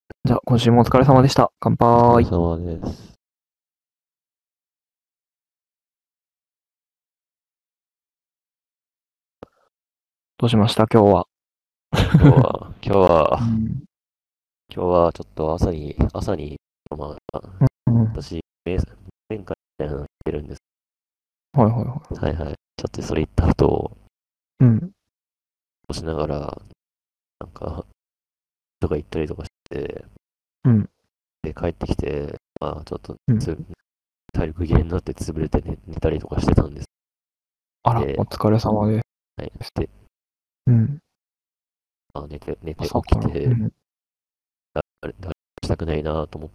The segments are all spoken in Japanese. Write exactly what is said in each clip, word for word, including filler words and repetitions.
じゃあ、今週もお疲れ様でした。乾お疲れ杯。 様です。 どうしました今日は。 今日は、今日は、 うん。 今日はちょっと朝に、朝に、まあ、 うん。 私、面面会みたいなのしてるんです。 はいはいはい。 はいはい。ちょっとそれ行った後をうん。 しながら、なんか、とか行ったりとかして、 うん。 で、帰ってきて、まあ、ちょっとうん。 つ、体力切れになって潰れて寝、寝たりとかしてたんです。 あら、おで、 疲れ様ではい。で、 す。うん。 まあ、寝て、寝て朝から。う起きて、 ん。 だだしたくないなと思って、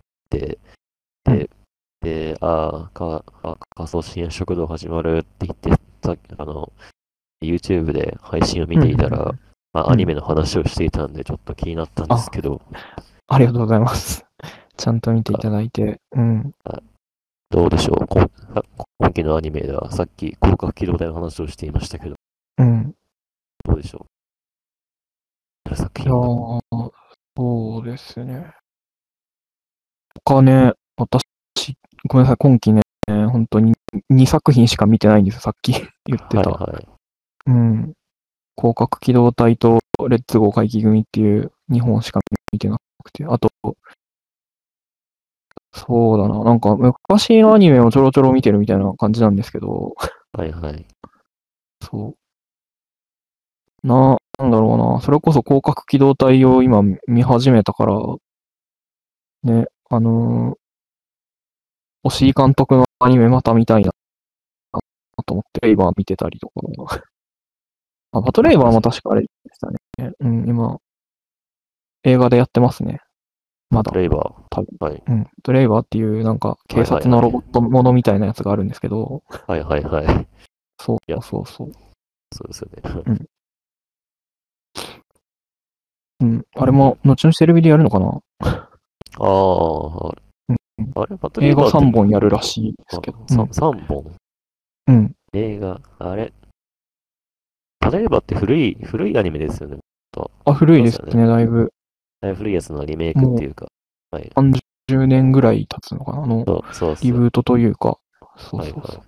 うん。 で、で、あーか、あ、仮想支援食堂始まるって言って、さっき、あの、YouTube で配信を見うん。うていたら、 ん。 まあ、 うん。 アニメの話をしていたんで、ちょっと気になったんですあ、 けど、 ありがとうございます。ちゃんと見ていあただいて。うん。 あどうでしょう、こんさ今期のアニメでは、さっき広角機動隊の話をしていましたけど、 うん。 どうでしょう、作いや品は。 ー、そうですね。他ね、私、ごめんなさい、今期ね、本当ににさく品しか見てないんですよ、さっき言ってた。 はいはい。 うん。広角機動隊とレッツゴー怪奇組っていうにほんしか見てなくて、あと、そうだな、なんか昔のアニメをちょろちょろ見てるみたいな感じなんですけど、 はいはい。 そう、な、なんだろうな、それこそ広角機動隊を今見始めたから、ね、あのー、押井監督のアニメまた見たいなと思って、レイバー見てたりとか、あ、バトレイバーも確かあれでしたね。うん、今、映画でやってますね。まだ、 パトレイバー。 多分。 はい。 うん。ドレイバーっていうなんか警はいはいはい。 察のロボットものみたいなやつがあるんですけど、 はいはいはい。 そいや、 うそうそう。 そうですよね。 うん。うん。あれも、後々テレビでやるのかな。 ああ、 うん。 あれ、パトレ映画イバーって、 さんぼんやるらしいですあ、 けど。うさ、 ん。 さんぼんうん。 映画、あれ、パトレイバーって古い、古いアニメですよね。とあ、古いそうですよね。 ですね、だいぶ。 だいぶ古いやつのリメイクっもうていうか。はい。 さんじゅうねんぐらい経つのかな。あの、 そう、そうっすよ。 リブートというか。そうはいはい。 そうそ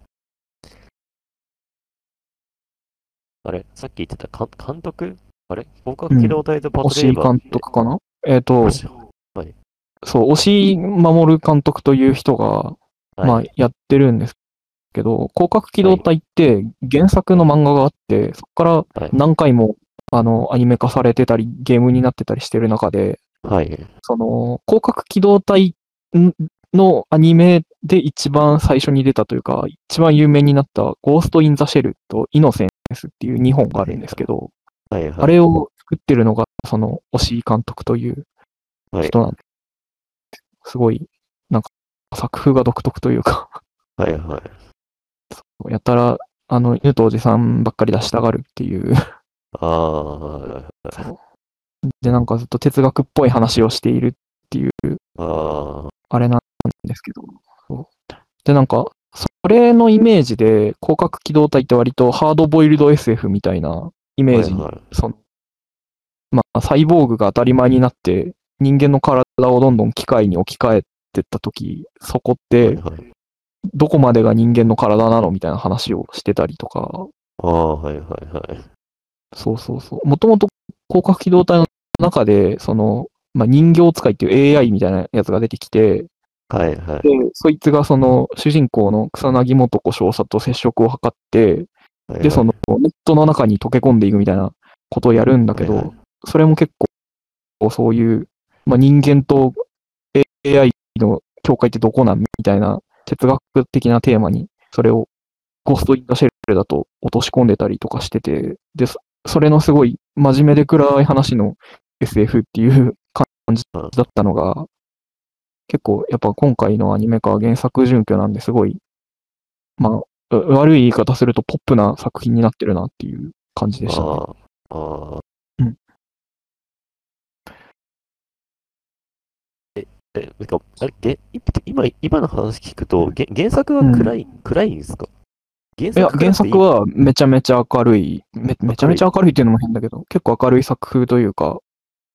あれ、さっき言ってたか監督あれ広角う。う機ん。 動隊とパトレイ押井監バーって、 督かな。えっと、 もし、はい。 そう、押井守監督という人が、まあ、 はい。 やってるんですけど、広角機はい。 動隊って原作の漫画があって、そこからはい。 何回も、あの、アニメ化されてたり、ゲームになってたりしてる中で、 はい。 その、広角機動隊のアニメで一番最初に出たというか、一番有名になったゴースト・イン・ザ・シェルとイノセンスっていうにほんがあるんですけど、 はい。はい。 あれを作ってるのが、その、押井監督というはい。 人なんです。すごい、なんか、作風が独特というか、 はい。はい。 やたら、あの、犬とおじさんばっかり出したがるっていう、 ああ、はい。 そう。で、なんかずっと哲学っぽい話をしているっていう、 ああ、 あれなんですけど、そう。で、なんか、それのイメージで、広角機動隊って割とハードボイルド エスエフ みたいなイメーはい。 ジに、 はその、まあ、サイボーグが当たり前になって、人間の体をどんどん機械に置き換えてったとき、そこっい。はい。 て、 はい。 どこまでが人間の体なのみたいな話をしてたりとか、 ああ、はい。はい。はい。 そうそうそう。もともと広角機動隊の中で、その、まあ、人形使いっていう エーアイ みたいなやつが出てきて、 はい。はで、 い。 そいつがその主人公の草薙素子少佐と接触を図って、 はい。 で、そのはい。 ネットの中に溶け込んでいくみたいなことをやるんだけはい。はど、 い。 それも結構そういう、まあ、人間と エーアイ の境界ってどこなんみたいな哲学的なテーマに、それをゴースト・イン・ザ・シェルだと落とし込んでたりとかしてて、で、そそれのすごい真面目で暗い話の エスエフ っていう感じあだったのが、結構やっぱ今回のアニメ化は原作準拠なんですごい、まあ、う悪い言い方するとポップな作品になってるなっていう感じでしたね。 あ、ああ、 うん。 え、え、なんか、あれ、げ、今、今の話聞くと、げ、原作はうん。 暗い、暗いんですか？原いや、 作暗原作くていい、 はめちゃめちゃ明るい、め、めちゃ明るい。 めちゃ明るいっていうのも変だけど、結構明るい作風というか、